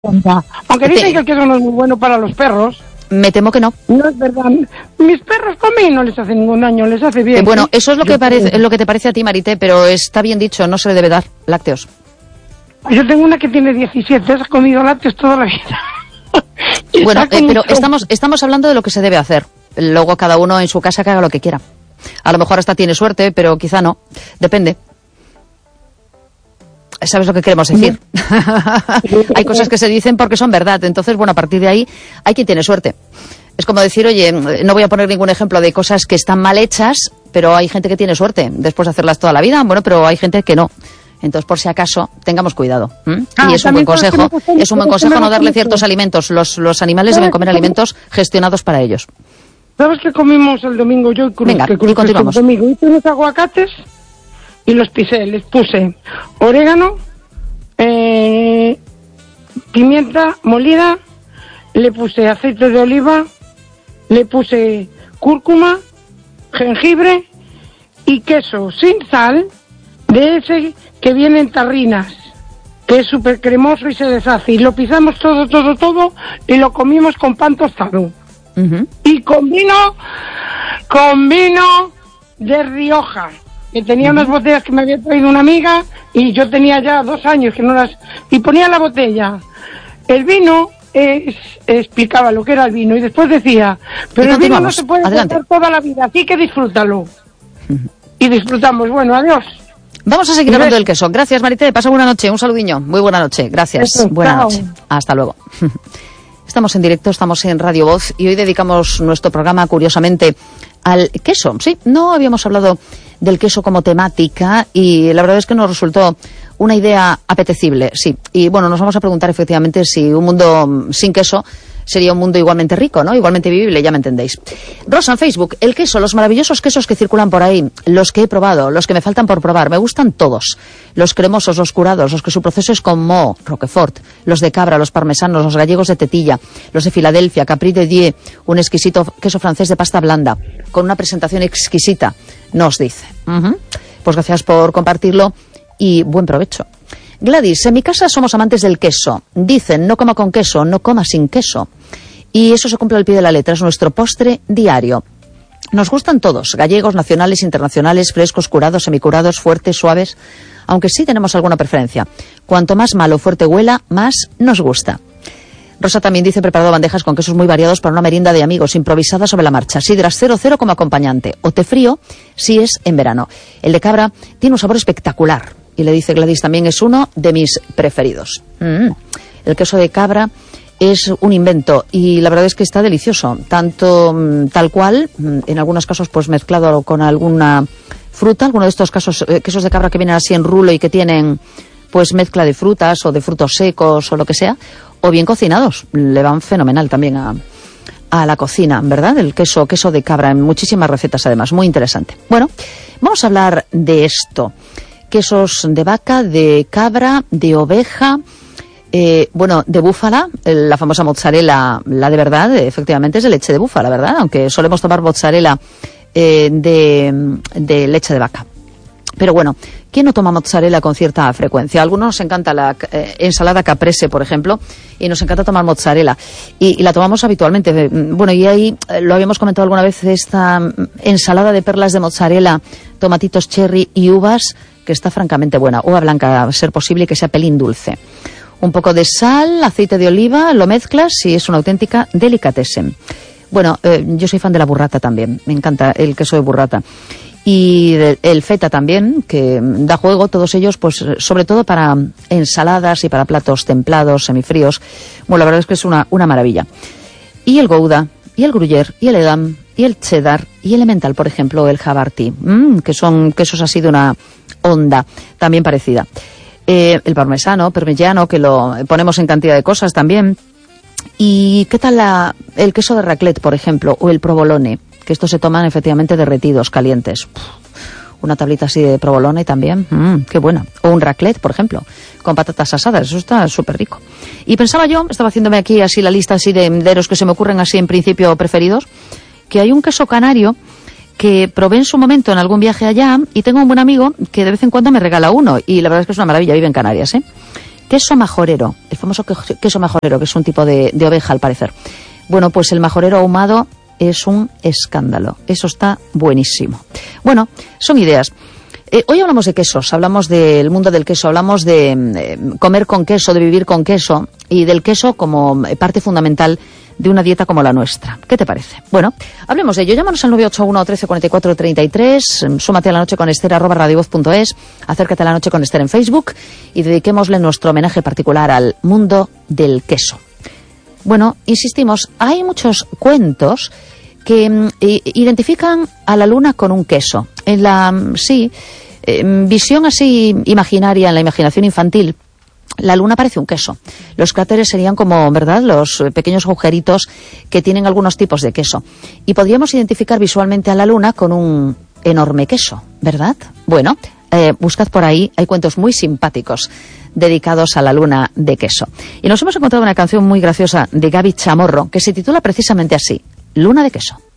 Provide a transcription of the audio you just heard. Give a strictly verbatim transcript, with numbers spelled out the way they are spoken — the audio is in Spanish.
Aunque dicen Te... que el queso no es muy bueno para los perros. Me temo que no. No es verdad. Mis perros comen y no les hace ningún daño, les hace bien. Eh, bueno, eso es lo que parece, lo que te parece a ti, Marité, pero está bien dicho, no se le debe dar lácteos. Yo tengo una que tiene diecisiete, has comido lácteos toda la vida. Bueno, eh, pero estamos, estamos hablando de lo que se debe hacer. Luego cada uno en su casa que haga lo que quiera. A lo mejor hasta tiene suerte, pero quizá no. Depende. ¿Sabes lo que queremos decir? Hay cosas que se dicen porque son verdad. Entonces, bueno, a partir de ahí hay quien tiene suerte. Es como decir, oye, no voy a poner ningún ejemplo de cosas que están mal hechas, pero hay gente que tiene suerte después de hacerlas toda la vida. Bueno, pero hay gente que no. Entonces, por si acaso, tengamos cuidado. ¿Mm? Ah, y es un buen consejo. Es un buen consejo no darle ciertos alimentos. Los, los animales deben comer alimentos gestionados para ellos. ¿Sabes qué comimos el domingo yo y Cruz? Venga, que Cruz y continuamos. El domingo hice unos aguacates y los pisé. Les puse orégano, eh, pimienta molida, le puse aceite de oliva, le puse cúrcuma, jengibre y queso sin sal, de ese que viene en tarrinas, que es súper cremoso y se deshace. Y lo pisamos todo, todo, todo y lo comimos con pan tostado. Uh-huh. Y con vino, con vino de Rioja, que tenía uh-huh. unas botellas que me había traído una amiga y yo tenía ya dos años que no las... Y ponía la botella. El vino, eh, explicaba lo que era el vino y después decía, pero el vino no se puede pasar toda la vida, así que disfrútalo. Uh-huh. Y disfrutamos. Bueno, adiós. Vamos a seguir hablando del queso. Gracias, Marité. Pasa buena noche. Un saludiño. Muy buena noche. Gracias. Eso, buena chao. noche. Hasta luego. Estamos en directo, estamos en Radio Voz y hoy dedicamos nuestro programa, curiosamente, al queso. Sí, no habíamos hablado del queso como temática y la verdad es que nos resultó una idea apetecible, sí. Y bueno, nos vamos a preguntar efectivamente si un mundo sin queso sería un mundo igualmente rico, ¿no? Igualmente vivible, ya me entendéis. Rosa en Facebook, el queso, los maravillosos quesos que circulan por ahí, los que he probado, los que me faltan por probar, me gustan todos. Los cremosos, los curados, los que su proceso es con moho, roquefort, los de cabra, los parmesanos, los gallegos de tetilla, los de Filadelfia, Capri de Die, un exquisito queso francés de pasta blanda, con una presentación exquisita, nos dice. Uh-huh. Pues gracias por compartirlo y buen provecho. Gladys, en mi casa somos amantes del queso. Dicen, no coma con queso, no coma sin queso. Y eso se cumple al pie de la letra, es nuestro postre diario. Nos gustan todos, gallegos, nacionales, internacionales, frescos, curados, semicurados, fuertes, suaves, aunque sí tenemos alguna preferencia. Cuanto más malo o fuerte huela, más nos gusta. Rosa también dice, preparado bandejas con quesos muy variados para una merienda de amigos, improvisada sobre la marcha. Sidras cero cero como acompañante, o té frío si es en verano. El de cabra tiene un sabor espectacular. Y le dice Gladys, también es uno de mis preferidos. Mm. El queso de cabra es un invento y la verdad es que está delicioso, tanto mm, tal cual, mm, en algunos casos pues mezclado con alguna fruta, alguno de estos casos eh, quesos de cabra que vienen así en rulo y que tienen pues mezcla de frutas o de frutos secos o lo que sea, o bien cocinados, le van fenomenal también a, a la cocina, ¿verdad? El queso, queso de cabra en muchísimas recetas además, muy interesante. Bueno, vamos a hablar de esto. Quesos de vaca, de cabra, de oveja, eh, bueno, de búfala, la famosa mozzarella, la de verdad, efectivamente es de leche de búfala, ¿verdad? Aunque solemos tomar mozzarella eh, de, de leche de vaca. Pero bueno, ¿quién no toma mozzarella con cierta frecuencia? A algunos nos encanta la eh, ensalada caprese, por ejemplo, y nos encanta tomar mozzarella. Y, y la tomamos habitualmente. Bueno, y ahí eh, lo habíamos comentado alguna vez, esta ensalada de perlas de mozzarella, tomatitos cherry y uvas, que está francamente buena. Uva blanca, a ser posible, que sea pelín dulce. Un poco de sal, aceite de oliva, lo mezclas y es una auténtica delicatessen. Bueno, eh, yo soy fan de la burrata también. Me encanta el queso de burrata. Y el feta también, que da juego, todos ellos, pues sobre todo para ensaladas y para platos templados, semifríos. Bueno, la verdad es que es una, una maravilla. Y el gouda, y el gruyère, y el edam, y el cheddar, y el emmental, por ejemplo, el havarti, mmm, que son quesos así de una onda también parecida. Eh, el parmesano, parmigiano, que lo ponemos en cantidad de cosas también. ¿Y qué tal la, el queso de raclette, por ejemplo, o el provolone? Que estos se toman efectivamente derretidos, calientes. Uf, una tablita así de provolone también, mmm, qué buena. O un raclette, por ejemplo, con patatas asadas, eso está súper rico. Y pensaba yo, estaba haciéndome aquí así la lista así de, de los que se me ocurren así en principio preferidos, que hay un queso canario que probé en su momento en algún viaje allá y tengo un buen amigo que de vez en cuando me regala uno y la verdad es que es una maravilla, vive en Canarias, ¿eh? queso majorero, el famoso queso majorero, que es un tipo de, de oveja al parecer. Bueno, pues el majorero ahumado es un escándalo. Eso está buenísimo. Bueno, son ideas. Eh, hoy hablamos de quesos, hablamos del mundo del queso, hablamos de eh, comer con queso, de vivir con queso y del queso como parte fundamental de una dieta como la nuestra. ¿Qué te parece? Bueno, hablemos de ello. Llámanos al nueve ocho uno, trece, cuarenta y cuatro, treinta y tres, súmate a La Noche con Ester, arroba radiovoz punto es, acércate a La Noche con Ester en Facebook y dediquémosle nuestro homenaje particular al mundo del queso. Bueno, insistimos, hay muchos cuentos que mm, identifican a la luna con un queso. En la, sí, eh, visión así imaginaria, en la imaginación infantil, la luna parece un queso. Los cráteres serían como, ¿verdad?, los pequeños agujeritos que tienen algunos tipos de queso. Y podríamos identificar visualmente a la luna con un enorme queso, ¿verdad? Bueno, eh, buscad por ahí, hay cuentos muy simpáticos dedicados a la luna de queso. Y nos hemos encontrado una canción muy graciosa de Gaby Chamorro que se titula precisamente así, Luna de queso.